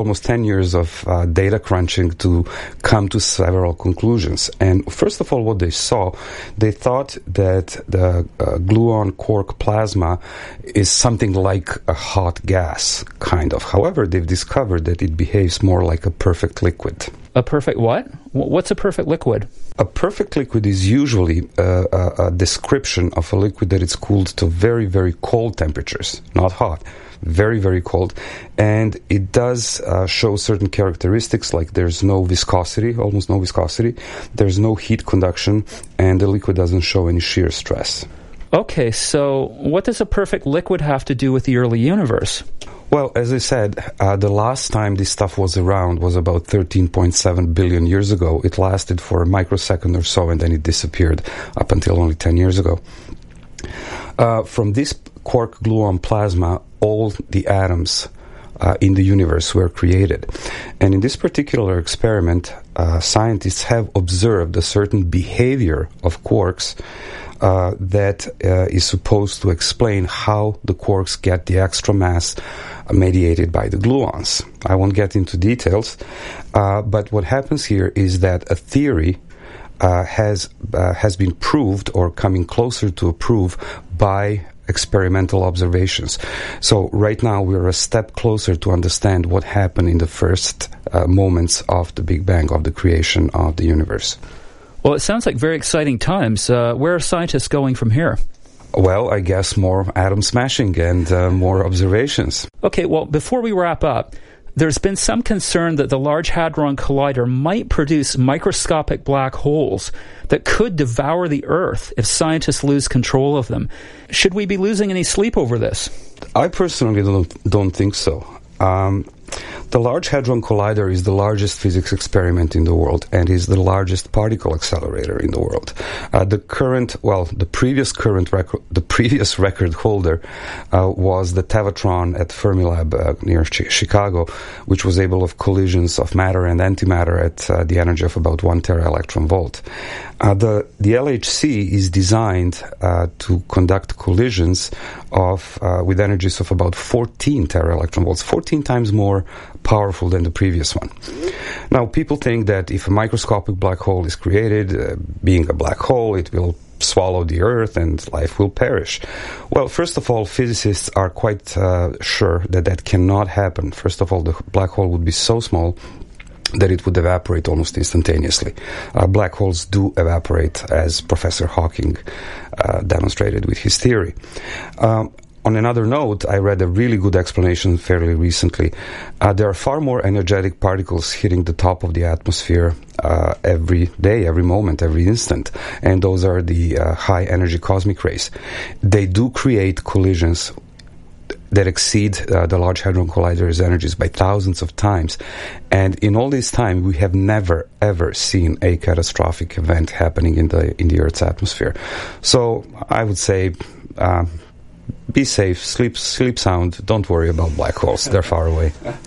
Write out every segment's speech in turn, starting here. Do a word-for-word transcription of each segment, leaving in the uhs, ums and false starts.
almost ten years of uh, data crunching to come to several conclusions. And first of all, what they saw, they thought that the uh, gluon quark plasma is something like a hot gas, kind of. However, they've discovered that it behaves more like a perfect liquid. A perfect what? What's a perfect liquid? A perfect liquid is usually uh, a, a description of a liquid that is cooled to very, very cold temperatures, not hot. Very, very cold. And it does uh, show certain characteristics, like there's no viscosity, almost no viscosity, there's no heat conduction, and the liquid doesn't show any shear stress. Okay, so what does a perfect liquid have to do with the early universe? Well, as I said, uh, the last time this stuff was around was about thirteen point seven billion years ago. It lasted for a microsecond or so, and then it disappeared up until only ten years ago. Uh, from this quark gluon plasma, all the atoms uh, in the universe were created. And in this particular experiment, uh, scientists have observed a certain behavior of quarks uh, that uh, is supposed to explain how the quarks get the extra mass mediated by the gluons. I won't get into details, uh, but what happens here is that a theory uh, has uh, has been proved, or coming closer to a proof, by experimental observations. So right now we're a step closer to understand what happened in the first uh, moments of the Big Bang, of the creation of the universe. Well, it sounds like very exciting times. Uh, where are scientists going from here? Well, I guess more atom smashing and uh, more observations. Okay, well, before we wrap up, there's been some concern that the Large Hadron Collider might produce microscopic black holes that could devour the Earth if scientists lose control of them. Should we be losing any sleep over this? I personally don't, don't think so. Um, the Large Hadron Collider is the largest physics experiment in the world and is the largest particle accelerator in the world. Uh, the current, well, the previous current record, the previous record holder uh, was the Tevatron at Fermilab uh, near Ch- Chicago, which was able of collisions of matter and antimatter at uh, the energy of about one tera electron volt. Uh, the the L H C is designed uh, to conduct collisions of uh, with energies of about fourteen tera electron volts, fourteen times more powerful than the previous one. Now, people think that if a microscopic black hole is created, uh, being a black hole, it will swallow the Earth and life will perish. Well, first of all, physicists are quite uh, sure that that cannot happen. First of all, the black hole would be so small that it would evaporate almost instantaneously. Uh, black holes do evaporate, as Professor Hawking uh, demonstrated with his theory. Um, on another note, I read a really good explanation fairly recently. Uh, there are far more energetic particles hitting the top of the atmosphere uh, every day, every moment, every instant, and those are the uh, high-energy cosmic rays. They do create collisions that exceed uh, the Large Hadron Collider's energies by thousands of times. And in all this time, we have never, ever seen a catastrophic event happening in the in the Earth's atmosphere. So I would say, uh, be safe, sleep, sleep sound, don't worry about black holes, they're far away.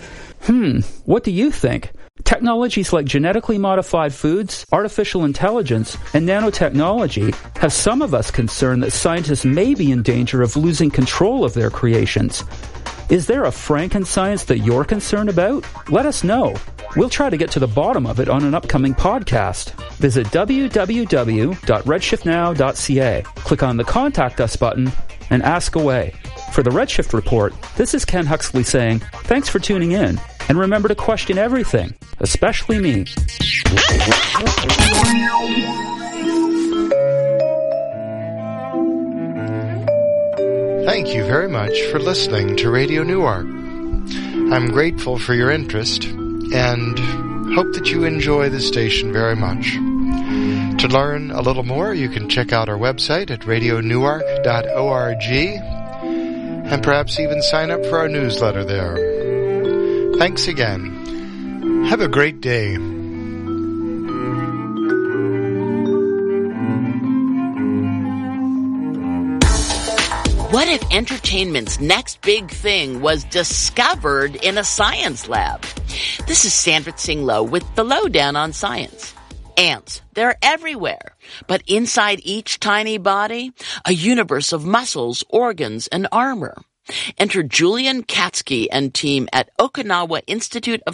Hmm, what do you think? Technologies like genetically modified foods, artificial intelligence, and nanotechnology have some of us concerned that scientists may be in danger of losing control of their creations. Is there a Frankenscience that you're concerned about? Let us know. We'll try to get to the bottom of it on an upcoming podcast. Visit w w w dot redshift now dot c a. Click on the Contact Us button and ask away. For the Redshift Report, this is Ken Huxley saying, thanks for tuning in, and remember to question everything, especially me. Thank you very much for listening to Radio Newark. I'm grateful for your interest and hope that you enjoy the station very much. To learn a little more, you can check out our website at radio newark dot org and perhaps even sign up for our newsletter there. Thanks again. Have a great day. What if entertainment's next big thing was discovered in a science lab? This is Sandra Tsing Loh with the Lowdown on Science. Ants, they're everywhere, but inside each tiny body, a universe of muscles, organs, and armor. Enter Julian Katsky and team at Okinawa Institute of